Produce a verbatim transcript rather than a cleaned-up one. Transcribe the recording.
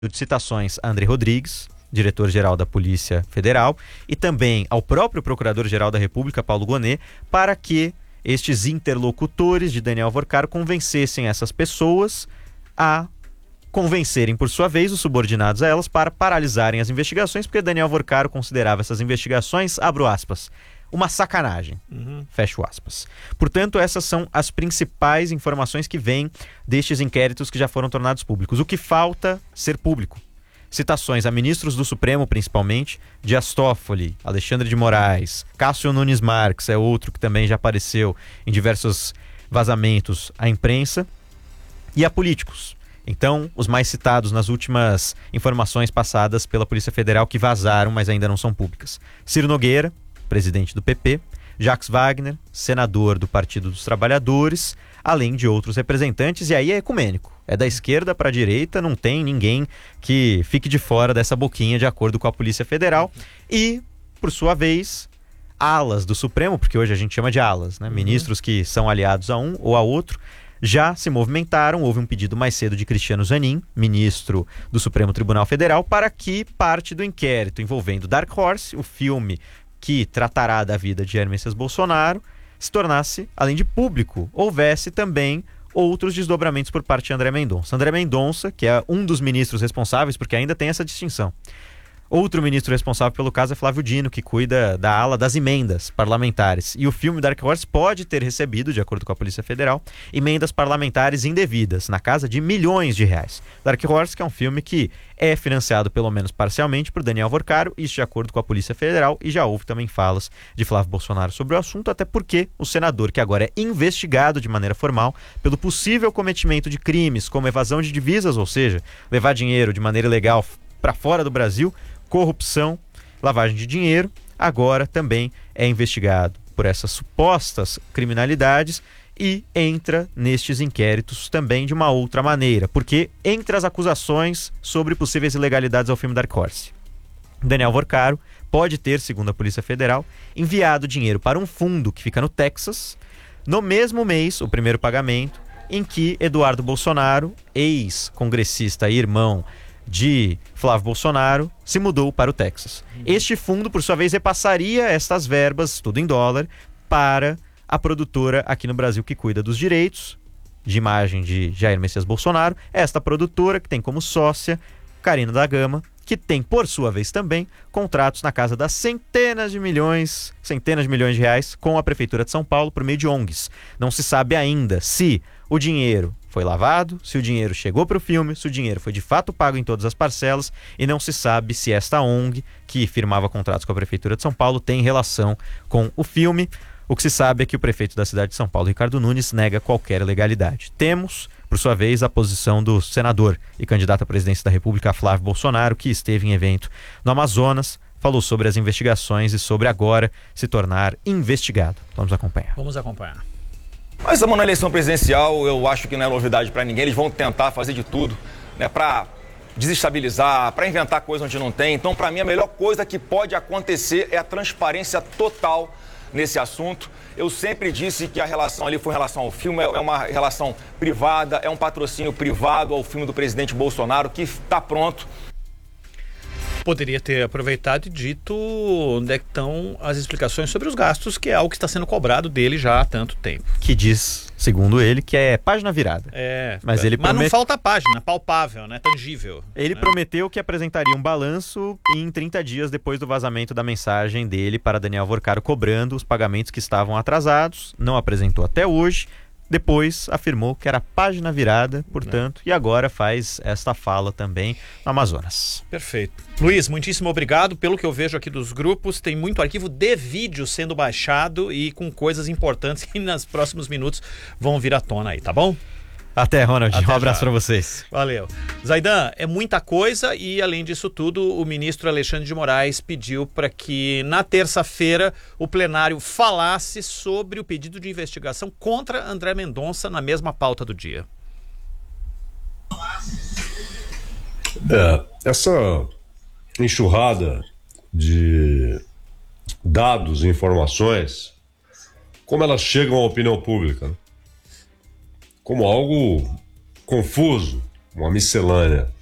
de citações a André Rodrigues, diretor-geral da Polícia Federal, e também ao próprio Procurador-Geral da República, Paulo Gonet, para que estes interlocutores de Daniel Alvorcaro convencessem essas pessoas a convencerem, por sua vez, os subordinados a elas para paralisarem as investigações, porque Daniel Alvorcaro considerava essas investigações, abro aspas, uma sacanagem, uhum. fecho aspas. Portanto, essas são as principais informações que vêm destes inquéritos que já foram tornados públicos. O que falta ser público. Citações a ministros do Supremo, principalmente, Dias Toffoli, Alexandre de Moraes, Cássio Nunes Marques, é outro que também já apareceu em diversos vazamentos à imprensa, e a políticos. Então, os mais citados nas últimas informações passadas pela Polícia Federal que vazaram, mas ainda não são públicas. Ciro Nogueira, presidente do P P, Jacques Wagner, senador do Partido dos Trabalhadores, além de outros representantes, e aí é ecumênico. É da esquerda para a direita, não tem ninguém que fique de fora dessa boquinha, de acordo com a Polícia Federal. E, por sua vez, alas do Supremo, porque hoje a gente chama de alas, né? Uhum. Ministros que são aliados a um ou a outro, já se movimentaram. Houve um pedido mais cedo de Cristiano Zanin, ministro do Supremo Tribunal Federal, para que parte do inquérito envolvendo Dark Horse, o filme que tratará da vida de Jair Messias Bolsonaro, se tornasse, além de público, houvesse também outros desdobramentos por parte de André Mendonça. André Mendonça, que é um dos ministros responsáveis, porque ainda tem essa distinção. Outro ministro responsável pelo caso é Flávio Dino, que cuida da ala das emendas parlamentares. E o filme Dark Horse pode ter recebido, de acordo com a Polícia Federal, emendas parlamentares indevidas, na casa de milhões de reais. Dark Horse, que é um filme que é financiado, pelo menos parcialmente, por Daniel Alvorcaro, isso de acordo com a Polícia Federal, e já houve também falas de Flávio Bolsonaro sobre o assunto, até porque o senador, que agora é investigado de maneira formal pelo possível cometimento de crimes, como evasão de divisas, ou seja, levar dinheiro de maneira ilegal para fora do Brasil, corrupção, lavagem de dinheiro, agora também é investigado por essas supostas criminalidades e entra nestes inquéritos também de uma outra maneira, porque entre as acusações sobre possíveis ilegalidades ao filme Dark Horse, Daniel Alvorcaro pode ter, segundo a Polícia Federal, enviado dinheiro para um fundo que fica no Texas, no mesmo mês, o primeiro pagamento, em que Eduardo Bolsonaro, ex-congressista e irmão de Flávio Bolsonaro, se mudou para o Texas. Uhum. Este fundo, por sua vez, repassaria estas verbas, tudo em dólar, para a produtora aqui no Brasil que cuida dos direitos de imagem de Jair Messias Bolsonaro. Esta produtora, que tem como sócia Karina da Gama, que tem, por sua vez também, contratos na casa das centenas de milhões, centenas de milhões de reais com a Prefeitura de São Paulo por meio de O N Gs. Não se sabe ainda se o dinheiro foi lavado, se o dinheiro chegou para o filme, se o dinheiro foi de fato pago em todas as parcelas, e não se sabe se esta O N G, que firmava contratos com a Prefeitura de São Paulo, tem relação com o filme. O que se sabe é que o prefeito da cidade de São Paulo, Ricardo Nunes, nega qualquer legalidade. Temos, por sua vez, a posição do senador e candidato à presidência da República, Flávio Bolsonaro, que esteve em evento no Amazonas, falou sobre as investigações e sobre agora se tornar investigado. Vamos acompanhar. Vamos acompanhar. Mas estamos na eleição presidencial, eu acho que não é novidade para ninguém. Eles vão tentar fazer de tudo, né, para desestabilizar, para inventar coisa onde não tem. Então, para mim, a melhor coisa que pode acontecer é a transparência total nesse assunto. Eu sempre disse que a relação ali foi em relação ao filme, é uma relação privada, é um patrocínio privado ao filme do presidente Bolsonaro, que está pronto. Poderia ter aproveitado e dito onde é que estão as explicações sobre os gastos, que é algo que está sendo cobrado dele já há tanto tempo. Que diz, segundo ele, que é página virada. É, mas, ele mas promet... não falta página, palpável, né? Tangível. Ele né? prometeu que apresentaria um balanço em trinta dias depois do vazamento da mensagem dele para Daniel Alvorcaro cobrando os pagamentos que estavam atrasados. Não apresentou até hoje. Depois afirmou que era página virada, portanto, é. e agora faz esta fala também no Amazonas. Perfeito. Luiz, muitíssimo obrigado. Pelo que eu vejo aqui dos grupos, tem muito arquivo de vídeo sendo baixado e com coisas importantes que nos próximos minutos vão vir à tona aí, tá bom? Até, Ronald. Até um abraço já. para vocês. Valeu. Zaidan, é muita coisa e, além disso tudo, o ministro Alexandre de Moraes pediu para que, na terça-feira, o plenário falasse sobre o pedido de investigação contra André Mendonça na mesma pauta do dia. É, essa enxurrada de dados e informações, como elas chegam à opinião pública, né? Como algo confuso, uma miscelânea.